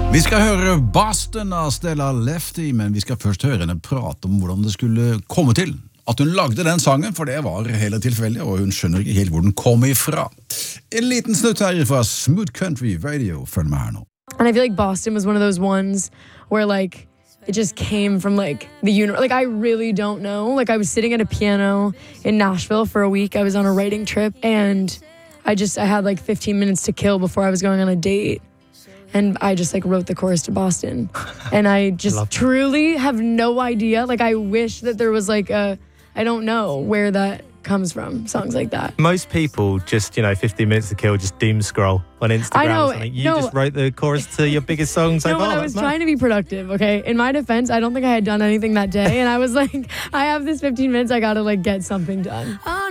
Vi skal høre Boston av Stella Lefty, men vi skal først høre henne prate om hvordan det skulle komme til at hun lagde den sangen, for det var hele tilfeldig, og hun skjønner ikke helt hvor den kom ifra. En liten snutt her fra Smooth Country Radio. Følg med her nå. And I feel like Boston was one of those ones where like it just came from like the universe. Like I really don't know. Like I was sitting at a piano in Nashville for a week. I was on a writing trip and I had like 15 minutes to kill before I was going on a date. And I just like wrote the chorus to Boston. And I just truly have no idea. Like I wish that there was like I don't know where that comes from, songs like that. Most people just, 15 minutes to kill, just doom scroll on Instagram. I know. Or something. You just wrote the chorus to your biggest song so far. I was trying to be productive, okay? In my defense, I don't think I had done anything that day. And I was like, I have this 15 minutes, I gotta like get something done.